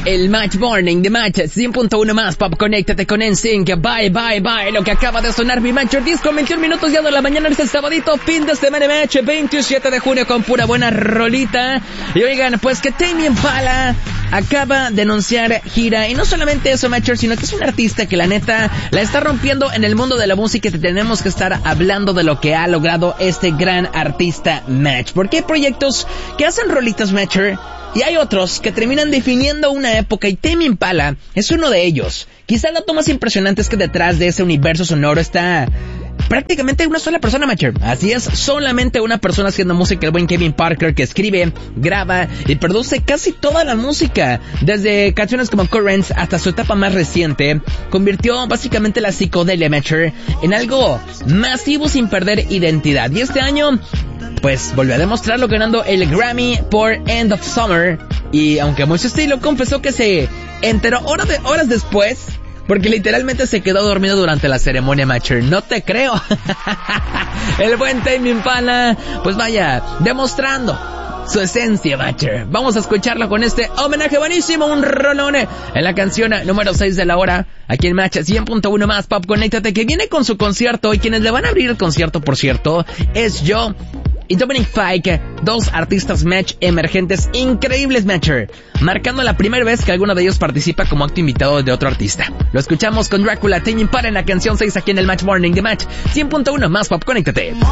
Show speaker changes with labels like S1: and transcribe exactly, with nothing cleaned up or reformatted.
S1: El Match Morning de Match cien punto uno más Pop, conéctate con N Sync. Bye, bye, bye. Lo que acaba de sonar mi Match Disco, veintiún minutos ya de la mañana, este sabadito, fin de semana Match, veintisiete de junio, con pura buena rolita. Y oigan, pues que Tame Impala acaba de anunciar gira, y no solamente eso, Matcher, sino que es un artista que la neta la está rompiendo en el mundo de la música, y tenemos que estar hablando de lo que ha logrado este gran artista Match, porque hay proyectos que hacen rolitas, Matcher, y hay otros que terminan definiendo una época, y Tame Impala es uno de ellos. Quizá el dato más impresionante es que detrás de ese universo sonoro está prácticamente una sola persona, Matcher. Así es, solamente una persona haciendo música, el buen Kevin Parker, que escribe, graba y produce casi toda la música. Desde canciones como Currents hasta su etapa más reciente, convirtió básicamente la psicodelia, Matcher, en algo masivo sin perder identidad. Y este año, pues, volvió a demostrarlo ganando el Grammy por End of Summer. Y aunque muy su estilo, confesó que se enteró horas, de, horas después, porque literalmente se quedó dormido durante la ceremonia, Matcher. No te creo. El buen Tame Impala, pues vaya, demostrando su esencia, Matcher. Vamos a escucharlo con este homenaje buenísimo, un rolón en la canción número seis de la hora, aquí en Match cien punto uno más Pop, conéctate, que viene con su concierto. Y quienes le van a abrir el concierto, por cierto, es yo y Dominic Fike, dos artistas Match emergentes increíbles, Matcher, marcando la primera vez que alguno de ellos participa como acto invitado de otro artista. Lo escuchamos con Drácula, Tame Impala en la canción seis, aquí en el Match Morning de Match cien punto uno más Pop, conéctate.